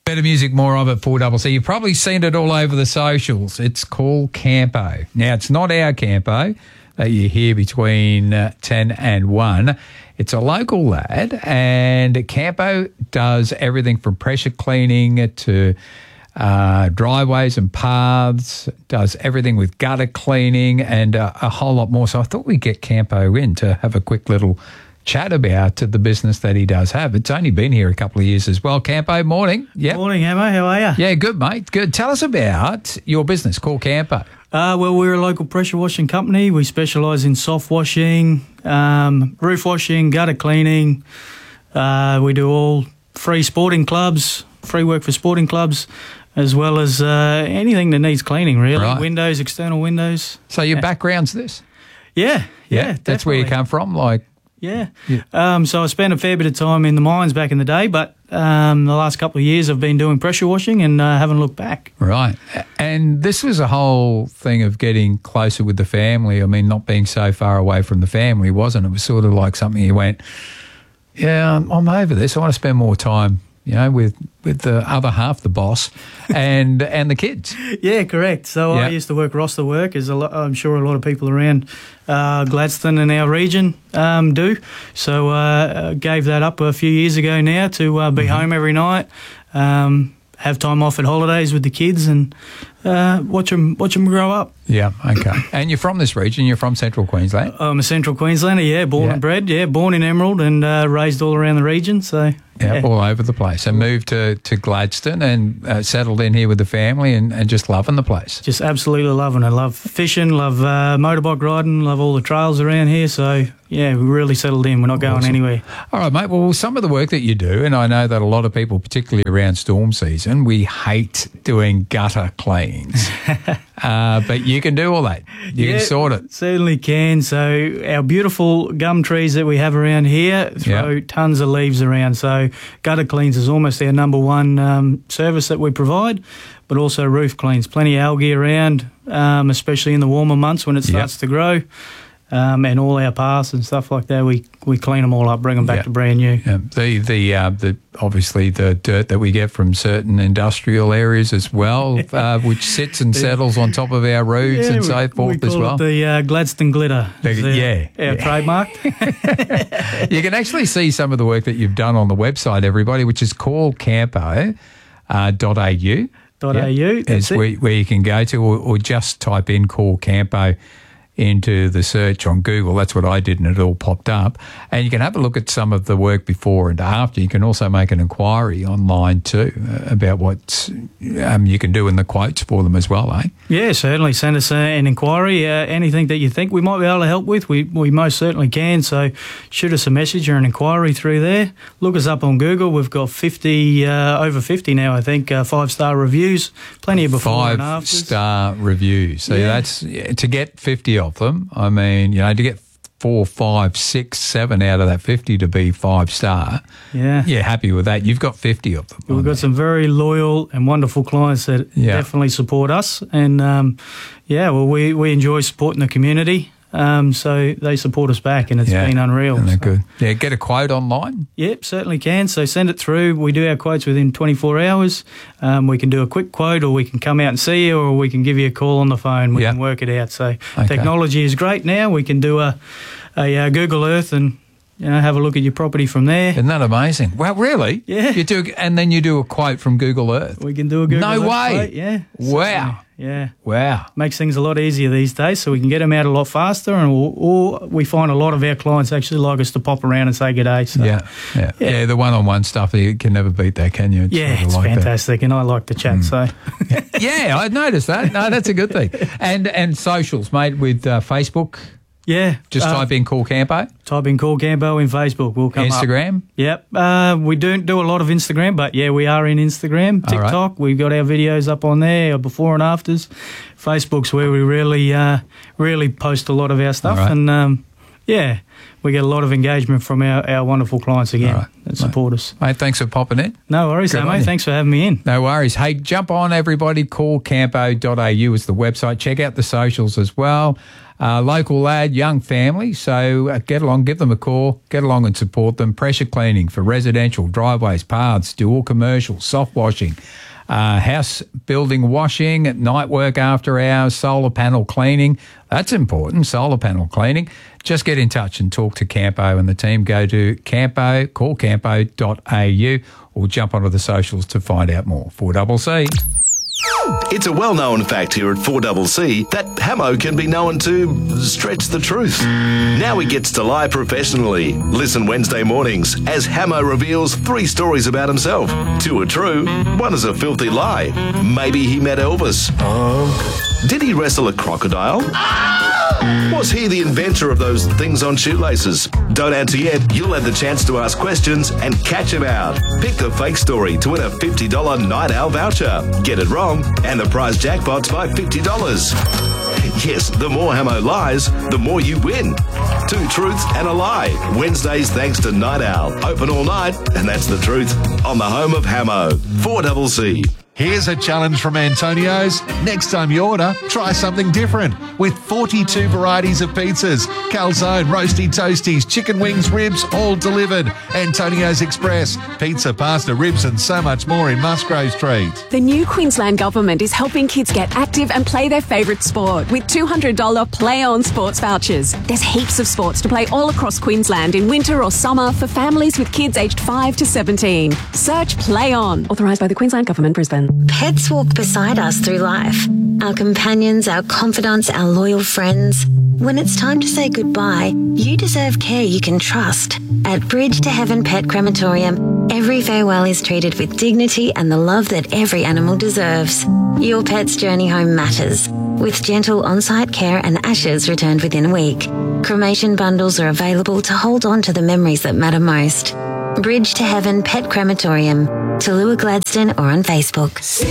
Better music, more of it, 4CC. You've probably seen it all over the socials. It's called Campo. Now, it's not our Campo that you hear between 10 and 1. It's a local lad, and Campo does everything from pressure cleaning to driveways and paths, does everything with gutter cleaning and a whole lot more. So I thought we'd get Campo in to have a quick little chat about the business that he does have. It's only been here a couple of years as well. Campo, morning. Yep. Morning, Hammo. How are you? Yeah, good, mate. Good. Tell us about your business called Campo. Well, we're a local pressure washing company. We specialise in soft washing, roof washing, gutter cleaning. We do all free sporting clubs, free work for sporting clubs, as well as anything that needs cleaning, really. Right. Windows, external windows. So your background's this? Yeah, That's where you come from, like? Yeah. So I spent a fair bit of time in the mines back in the day, but the last couple of years I've been doing pressure washing and haven't looked back. Right. And this was a whole thing of getting closer with the family. I mean, not being so far away from the family, wasn't it? It was sort of like something you went, yeah, I'm over this. I want to spend more time, with the other half, the boss, and the kids. Yeah, correct. So I used to work roster work, as I'm sure a lot of people around Gladstone and our region do. So I gave that up a few years ago now to be home every night, have time off at holidays with the kids and watch them grow up. Yeah, okay. And you're from this region, you're from Central Queensland? I'm a Central Queenslander, born and bred, born in Emerald and raised all around the region, so... Yeah, all over the place. And moved to Gladstone and settled in here with the family and just loving the place. Just absolutely loving it. Love fishing, love motorbike riding, love all the trails around here. So, yeah, we really settled in. We're not going anywhere. All right, mate. Well, some of the work that you do, and I know that a lot of people, particularly around storm season, we hate doing gutter cleans. But you can do all that. You can sort it. Certainly can. So our beautiful gum trees that we have around here throw tons of leaves around. So gutter cleans is almost our number one service that we provide, but also roof cleans. Plenty of algae around, especially in the warmer months when it starts to grow. And all our paths and stuff like that, we clean them all up, bring them back to brand new. Yeah. The obviously the dirt that we get from certain industrial areas as well, which sits and settles on top of our roofs and so forth as well. We call it the Gladstone glitter. Our trademark. You can actually see some of the work that you've done on the website, everybody, which is called campo.au. That's where you can go to, or just type in Call Campo into the search on Google. That's what I did, and it all popped up. And you can have a look at some of the work before and after. You can also make an inquiry online too about what you can do in the quotes for them as well, eh? Yeah, certainly. Send us an inquiry. Anything that you think we might be able to help with, we most certainly can. So shoot us a message or an inquiry through there. Look us up on Google. We've got over 50 now, I think, 5-star reviews. Plenty of before and afters. 5-star reviews. So that's to get 50 of them. I mean, to get 4, 5, 6, 7 out of that 50 to be 5-star. Yeah. You're happy with that. You've got 50 of them. We've got some very loyal and wonderful clients that definitely support us. And, we enjoy supporting the community. So they support us back, and it's been unreal. And they're good. Yeah, get a quote online? Yep, certainly can. So send it through. We do our quotes within 24 hours. We can do a quick quote, or we can come out and see you, or we can give you a call on the phone. We can work it out. So technology is great now. We can do a Google Earth and have a look at your property from there. Isn't that amazing? Well, really? Yeah. You do, and then you do a quote from Google Earth. We can do a Google Earth quote. Yeah. Wow. Yeah. Wow. Makes things a lot easier these days, so we can get them out a lot faster, and or we find a lot of our clients actually like us to pop around and say good day. So, yeah, the one-on-one stuff, you can never beat that, can you? It's fantastic, and I like to chat, so... Yeah, I noticed that. No, that's a good thing. And socials, mate, with Facebook... Yeah. Just type in Call Campo? Type in Call Campo in Facebook. We'll come Instagram? up. Yep. We don't do a lot of Instagram, but we are in Instagram. TikTok, we've got our videos up on there, our before and afters. Facebook's where we really post a lot of our stuff. And Yeah, we get a lot of engagement from our wonderful clients again All right, that support us. Mate, thanks for popping in. No worries, Good on mate. you. Thanks for having me in. No worries. Hey, jump on, everybody. Callcampo.au is the website. Check out the socials as well. Local lad, young family. So get along, give them a call, get along and support them. Pressure cleaning for residential, driveways, paths, do all commercial, soft washing, house building washing, night work after hours, solar panel cleaning. That's important, solar panel cleaning. Just get in touch and talk to Campo and the team. Go to callcampo.au or jump onto the socials to find out more. 4CC. It's a well-known fact here at 4CC that Hamo can be known to stretch the truth. Now he gets to lie professionally. Listen Wednesday mornings as Hamo reveals 3 stories about himself. 2 are true, 1 is a filthy lie. Maybe he met Elvis. Did he wrestle a crocodile? Was he the inventor of those things on shoelaces? Don't answer yet. You'll have the chance to ask questions and catch him out. Pick the fake story to win a $50 Night Owl voucher. Get it wrong, and the prize jackpot's by $50. Yes, the more Hamo lies, the more you win. 2 truths and a lie. Wednesdays thanks to Night Owl. Open all night, and that's the truth. On the home of Hamo. 4CC. Here's a challenge from Antonio's. Next time you order, try something different. With 42 varieties of pizzas, calzone, roasty toasties, chicken wings, ribs, all delivered. Antonio's Express, pizza, pasta, ribs and so much more in Musgrave Street. The new Queensland Government is helping kids get active and play their favourite sport with $200 Play On sports vouchers. There's heaps of sports to play all across Queensland in winter or summer for families with kids aged 5 to 17. Search Play On. Authorised by the Queensland Government, Brisbane. Pets walk beside us through life. Our companions, our confidants, our loyal friends. When it's time to say goodbye, you deserve care you can trust. At Bridge to Heaven Pet Crematorium, every farewell is treated with dignity and the love that every animal deserves. Your pet's journey home matters, with gentle on-site care and ashes returned within a week. Cremation bundles are available to hold on to the memories that matter most. Bridge to Heaven Pet Crematorium, Tallulah Gladstone or on Facebook.